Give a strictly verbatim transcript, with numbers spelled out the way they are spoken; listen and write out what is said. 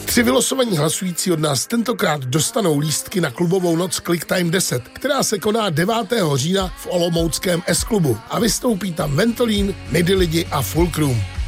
Tři vylosovaní hlasující od nás tentokrát dostanou lístky na klubovou noc Clicktime deset, která se koná devátého října v olomouckém S-klubu a vystoupí tam Ventolin, Midi lidi a Fulcrum.